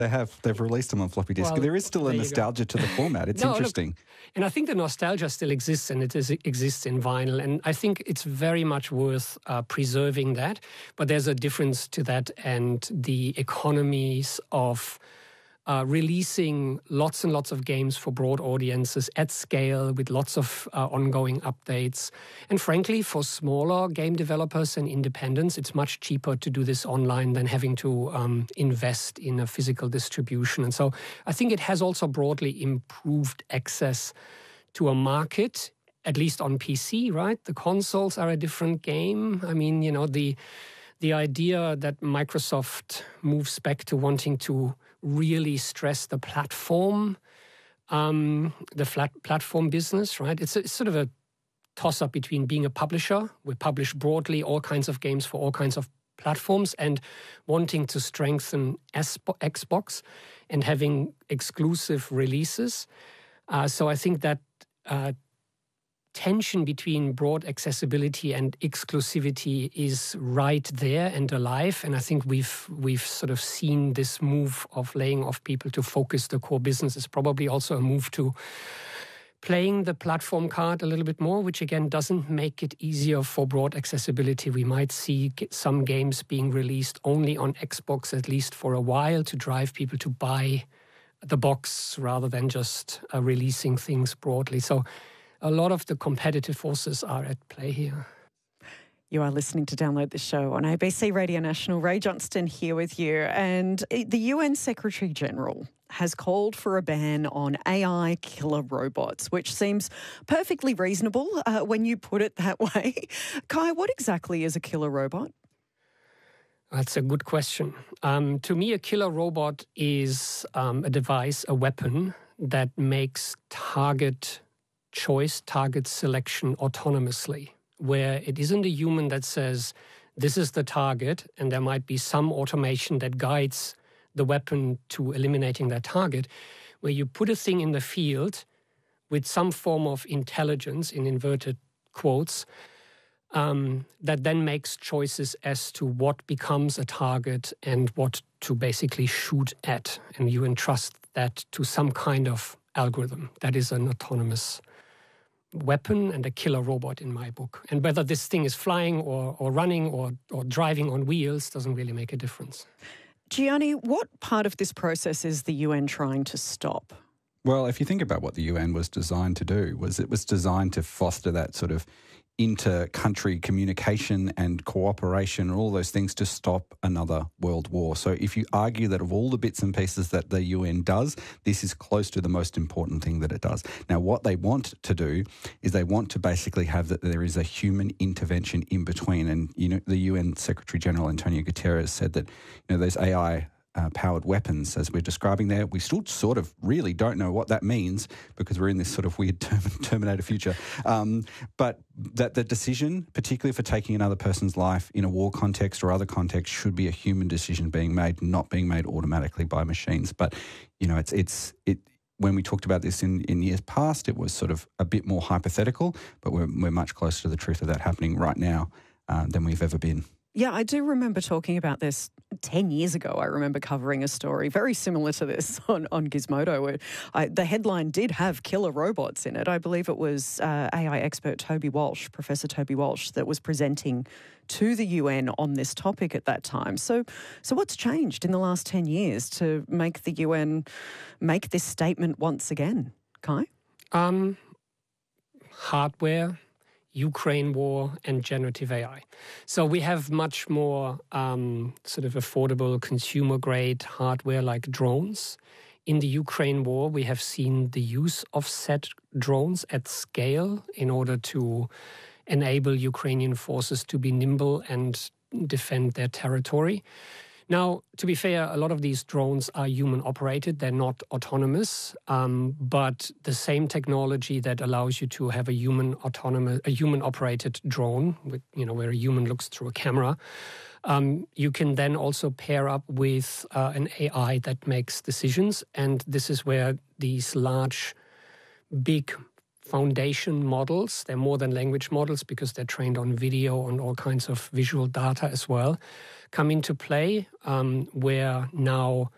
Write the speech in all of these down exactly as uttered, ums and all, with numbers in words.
They have. They've released them on floppy disk. Well, there is still a there you nostalgia to the format. It's No, interesting. Look, and I think the nostalgia still exists, and it is, exists in vinyl. And I think it's very much worth uh, preserving that. But there's a difference to that and the economies of Uh, releasing lots and lots of games for broad audiences at scale with lots of uh, ongoing updates. And frankly, for smaller game developers and independents, it's much cheaper to do this online than having to um, invest in a physical distribution. And so I think it has also broadly improved access to a market, at least on P C, right? The consoles are a different game. I mean, you know, the the idea that Microsoft moves back to wanting to really stress the platform, um, the flat platform business, right? It's, a, it's sort of a toss-up between being a publisher, we publish broadly all kinds of games for all kinds of platforms, and wanting to strengthen Xbox and having exclusive releases. Uh, so I think that uh, tension between broad accessibility and exclusivity is right there and alive. And I think we've we've sort of seen this move of laying off people to focus the core business is probably also a move to playing the platform card a little bit more, which again doesn't make it easier for broad accessibility. We might see some games being released only on Xbox, at least for a while, to drive people to buy the box rather than just uh, releasing things broadly. So a lot of the competitive forces are at play here. You are listening to Download the Show on A B C Radio National. Ray Johnston here with you. And the U N Secretary General has called for a ban on A I killer robots, which seems perfectly reasonable uh, when you put it that way. Kai, what exactly is a killer robot? That's a good question. Um, to me, a killer robot is um, a device, a weapon that makes target choice, target selection autonomously, where it isn't a human that says, this is the target, and there might be some automation that guides the weapon to eliminating that target, where you put a thing in the field with some form of intelligence, in inverted quotes, um, that then makes choices as to what becomes a target and what to basically shoot at. And you entrust that to some kind of algorithm that is an autonomous weapon and a killer robot in my book. And whether this thing is flying or, or running or, or driving on wheels doesn't really make a difference. Gianni, what part of this process is the U N trying to stop? Well, if you think about what the U N was designed to do, was it was designed to foster that sort of inter-country communication and cooperation and all those things to stop another world war. So if you argue that of all the bits and pieces that the U N does, this is close to the most important thing that it does. Now, what they want to do is they want to basically have that there is a human intervention in between. And, you know, the U N Secretary General Antonio Guterres said that, you know, those A I Uh, powered weapons, as we're describing there, we still sort of really don't know what that means because we're in this sort of weird term, Terminator future. Um, but that the decision, particularly for taking another person's life in a war context or other context, should be a human decision being made, not being made automatically by machines. But, you know, it's it's it. When we talked about this in, in years past, it was sort of a bit more hypothetical, but we're, we're much closer to the truth of that happening right now uh, than we've ever been. Yeah, I do remember talking about this ten years ago. I remember covering a story very similar to this on, on Gizmodo. Where I, the headline did have killer robots in it. I believe it was uh, A I expert Toby Walsh, Professor Toby Walsh, that was presenting to the U N on this topic at that time. So, so what's changed in the last ten years to make the U N make this statement once again, Kai? Um, hardware, Ukraine war, and generative A I. So we have much more um, sort of affordable consumer-grade hardware like drones. In the Ukraine war, we have seen the use of said drones at scale in order to enable Ukrainian forces to be nimble and defend their territory. Now, to be fair, a lot of these drones are human-operated. They're not autonomous, um, but the same technology that allows you to have a human autonomous, a human-operated drone, with, you know, where a human looks through a camera, um, you can then also pair up with uh, an A I that makes decisions. And this is where these large, big foundation models, they're more than language models because they're trained on video, on all kinds of visual data as well, come into play, um, where now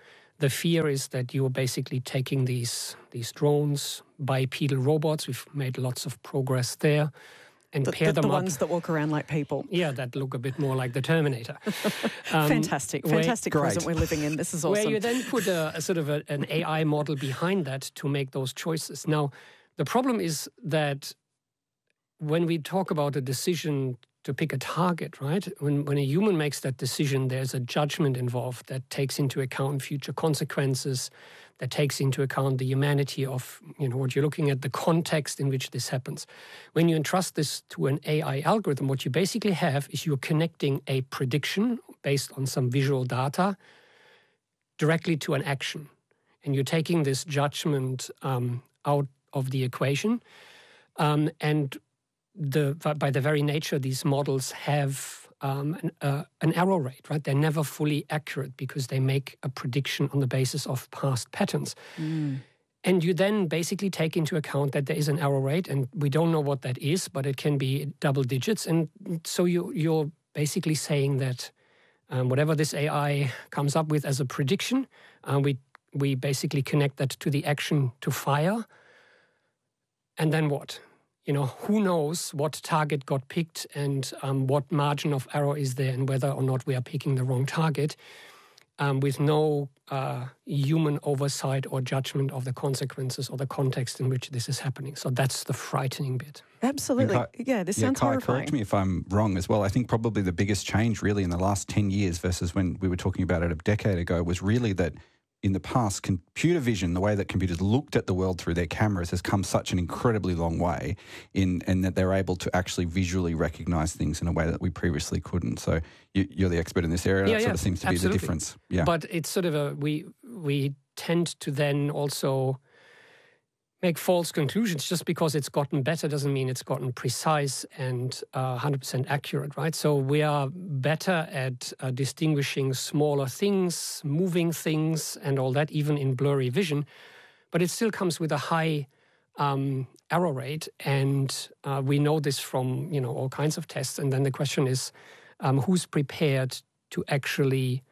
the fear is that you're basically taking these these drones, bipedal robots. We've made lots of progress there. And the, pair the, them the up. ones that walk around like people. Yeah, that look a bit more like the Terminator. Um, fantastic, fantastic where, present we're living in. This is awesome. Where you then put a, a sort of a, an A I model behind that to make those choices. Now, the problem is that when we talk about a decision to pick a target, right? When, when a human makes that decision, there's a judgment involved that takes into account future consequences, that takes into account the humanity of, you know, what you're looking at, the context in which this happens. When you entrust this to an A I algorithm, what you basically have is you're connecting a prediction based on some visual data directly to an action. And you're taking this judgment um, out of the equation. Um, and the by the very nature, these models have um, an, uh, an error rate, right? They're never fully accurate because they make a prediction on the basis of past patterns. Mm. And you then basically take into account that there is an error rate, and we don't know what that is, but it can be double digits. And so you, you're basically saying that um, whatever this A I comes up with as a prediction, uh, we we basically connect that to the action to fire. And then what? You know, who knows what target got picked and um, what margin of error is there and whether or not we are picking the wrong target um, with no uh, human oversight or judgment of the consequences or the context in which this is happening. So that's the frightening bit. Absolutely. Kai, yeah, this yeah, sounds Kai, horrifying. Correct me if I'm wrong as well. I think probably the biggest change really in the last ten years versus when we were talking about it a decade ago was really that in the past, computer vision, the way that computers looked at the world through their cameras has come such an incredibly long way in, in that they're able to actually visually recognise things in a way that we previously couldn't. So you, you're the expert in this area. Yeah, that yeah, sort of seems to absolutely. be the difference. Yeah. But it's sort of a, we, we tend to then also make false conclusions. Just because it's gotten better doesn't mean it's gotten precise and uh, one hundred percent accurate, right? So we are better at uh, distinguishing smaller things, moving things, and all that, even in blurry vision. But it still comes with a high um, error rate, and uh, we know this from, you know, all kinds of tests. And then the question is, um, who's prepared to actually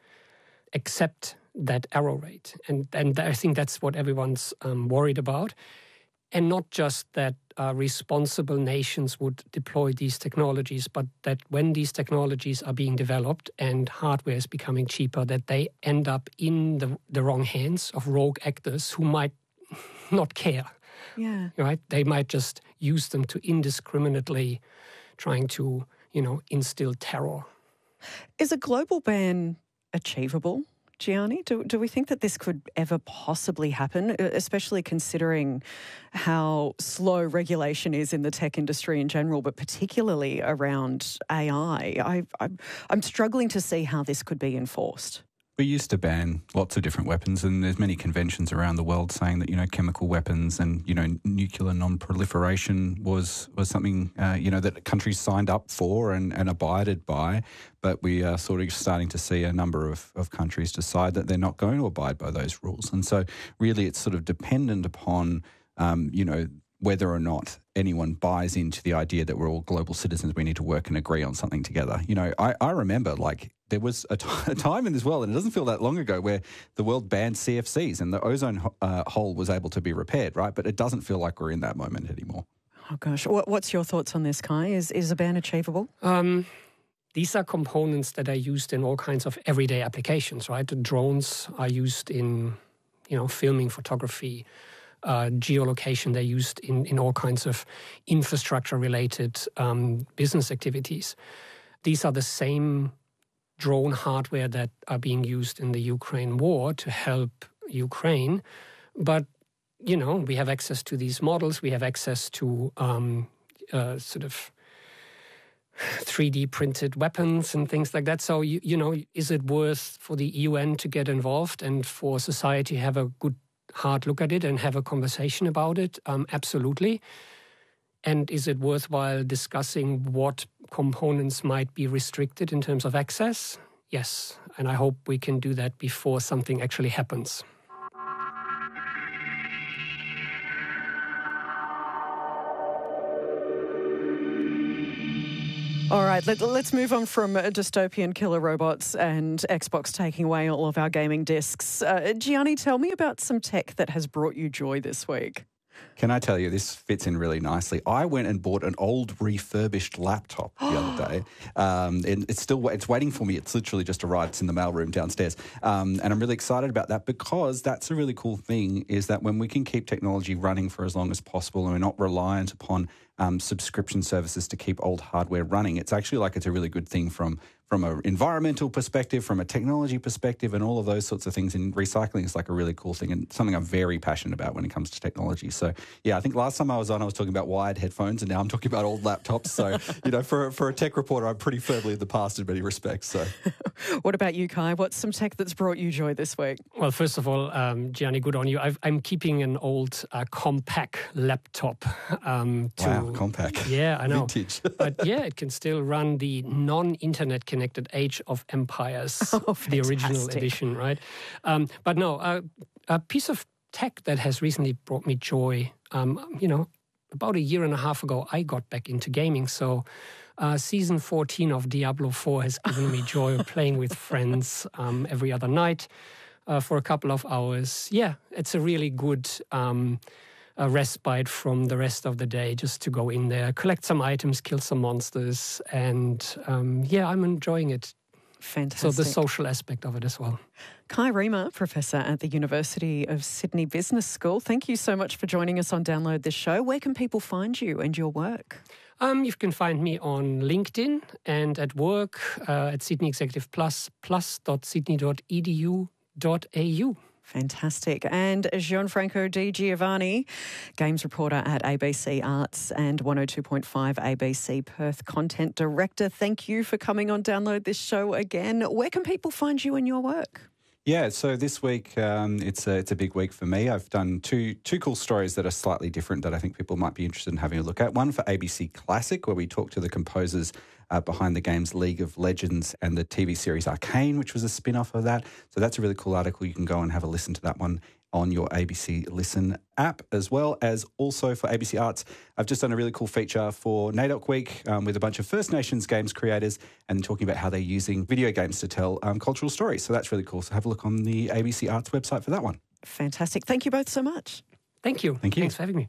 accept that error rate? And and I think that's what everyone's um, worried about. And not just that uh, responsible nations would deploy these technologies, but that when these technologies are being developed and hardware is becoming cheaper, that they end up in the, the wrong hands of rogue actors who might not care. Yeah. Right? They might just use them to indiscriminately trying to, you know, instill terror. Is a global ban achievable? Gianni, do, do we think that this could ever possibly happen, especially considering how slow regulation is in the tech industry in general, but particularly around A I? I, I, I'm struggling to see how this could be enforced. We used to ban lots of different weapons, and there's many conventions around the world saying that, you know, chemical weapons and, you know, nuclear non-proliferation was was something, uh, you know, that countries signed up for and, and abided by. But we are sort of starting to see a number of, of countries decide that they're not going to abide by those rules. And so really it's sort of dependent upon, um, you know, whether or not anyone buys into the idea that we're all global citizens, we need to work and agree on something together. You know, I, I remember, like, there was a, t- a time in this world, and it doesn't feel that long ago, where the world banned C F Cs and the ozone uh, hole was able to be repaired, right? But it doesn't feel like we're in that moment anymore. Oh, gosh. What, what's your thoughts on this, Kai? Is, is a ban achievable? Um, these are components that are used in all kinds of everyday applications, right? The drones are used in, you know, filming, photography, uh, geolocation. They're used in, in all kinds of infrastructure-related um, business activities. These are the same drone hardware that are being used in the Ukraine war to help Ukraine. But, you know, we have access to these models. We have access to um, uh, sort of three D printed weapons and things like that. So, you, you know, is it worth for the U N to get involved and for society to have a good hard look at it and have a conversation about it? Um, absolutely. And is it worthwhile discussing what components might be restricted in terms of access? Yes. And I hope we can do that before something actually happens. All right, let, let's move on from uh, dystopian killer robots and Xbox taking away all of our gaming discs. Uh, Gianni, tell me about some tech that has brought you joy this week. Can I tell you, this fits in really nicely. I went and bought an old refurbished laptop the other day. Um, and it's still it's waiting for me. It's literally just arrived. It's in the mailroom downstairs. Um, and I'm really excited about that because that's a really cool thing is that when we can keep technology running for as long as possible and we're not reliant upon um, subscription services to keep old hardware running, it's actually like it's a really good thing from from an environmental perspective, from a technology perspective, and all of those sorts of things. And recycling is like a really cool thing and something I'm very passionate about when it comes to technology. So, yeah, I think last time I was on, I was talking about wired headphones, and now I'm talking about old laptops. So, you know, for, for a tech reporter, I'm pretty firmly in the past in many respects. So, what about you, Kai? What's some tech that's brought you joy this week? Well, first of all, um, Gianni, good on you. I've, I'm keeping an old uh, Compaq laptop. Um, to, wow, Compaq. Yeah, I know. Vintage. But yeah, it can still run the non-internet connected Age of Empires, oh, the original edition, right? Um, but no, uh, a piece of tech that has recently brought me joy. Um, you know, about a year and a half ago, I got back into gaming. So uh, season fourteen of Diablo four has given me joy of playing with friends um, every other night uh, for a couple of hours. Yeah, it's a really good um, a respite from the rest of the day, just to go in there, collect some items, kill some monsters. And um, yeah, I'm enjoying it. Fantastic. So the social aspect of it as well. Kai Riemer, Professor at the University of Sydney Business School, thank you so much for joining us on Download This Show. Where can people find you and your work? Um, you can find me on LinkedIn and at work uh, at Sydney Executive Plus, plus dot sydney dot e d u dot a u. Fantastic. And Gianfranco Di Giovanni, Games Reporter at A B C Arts and one oh two point five A B C Perth Content Director. Thank you for coming on Download This Show again. Where can people find you and your work? Yeah, so this week um, it's a it's a big week for me. I've done two two cool stories that are slightly different that I think people might be interested in having a look at. One for A B C Classic, where we talk to the composers uh, behind the games League of Legends and the T V series Arcane, which was a spin-off of that. So that's a really cool article. You can go and have a listen to that one on your A B C Listen app, as well as also for A B C Arts. I've just done a really cool feature for NAIDOC Week um, with a bunch of First Nations games creators and talking about how they're using video games to tell um, cultural stories. So that's really cool. So have a look on the A B C Arts website for that one. Fantastic. Thank you both so much. Thank you. Thank you. Thanks for having me.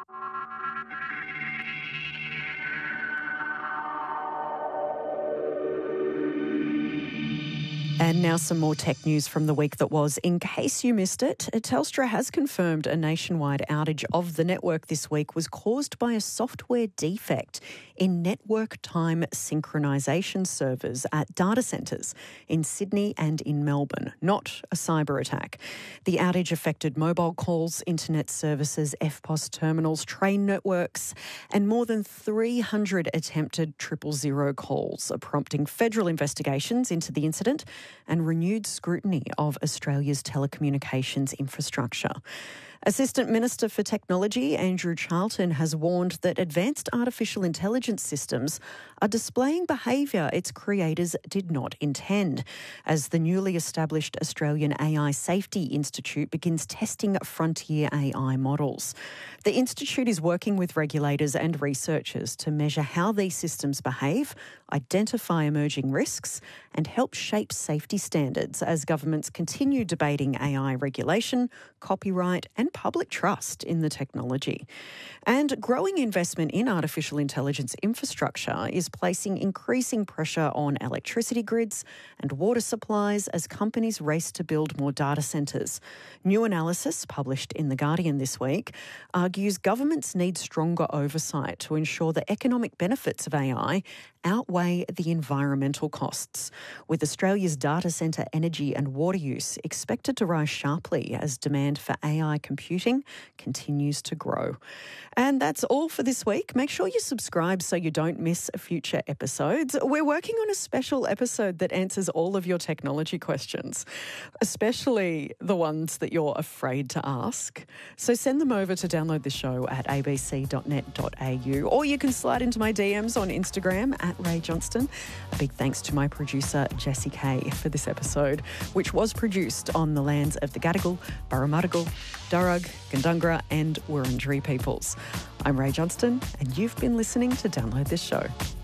And now some more tech news from the week that was. In case you missed it, Telstra has confirmed a nationwide outage of the network this week was caused by a software defect in network time synchronisation servers at data centres in Sydney and in Melbourne, not a cyber attack. The outage affected mobile calls, internet services, F P O S terminals, train networks, and more than three hundred attempted triple zero calls, prompting federal investigations into the incident and renewed scrutiny of Australia's telecommunications infrastructure. Assistant Minister for Technology Andrew Charlton has warned that advanced artificial intelligence systems are displaying behaviour its creators did not intend, as the newly established Australian A I Safety Institute begins testing frontier A I models. The institute is working with regulators and researchers to measure how these systems behave, identify emerging risks, and help shape safety standards as governments continue debating A I regulation, copyright, and public trust in the technology. And growing investment in artificial intelligence infrastructure is placing increasing pressure on electricity grids and water supplies as companies race to build more data centres. New analysis published in The Guardian this week argues governments need stronger oversight to ensure the economic benefits of A I outweigh the environmental costs, with Australia's data centre energy and water use expected to rise sharply as demand for A I computing continues to grow. And that's all for this week. Make sure you subscribe so you don't miss future episodes. We're working on a special episode that answers all of your technology questions, especially the ones that you're afraid to ask. So send them over to download the show at a b c dot net dot a u, or you can slide into my D Ms on Instagram at Ray Johnston. A big thanks to my producer, Jessie Kay, for this episode, which was produced on the lands of the Gadigal, Burramattagal, Darug, Gundungra and Wurundjeri peoples. I'm Ray Johnston, and you've been listening to Download This Show.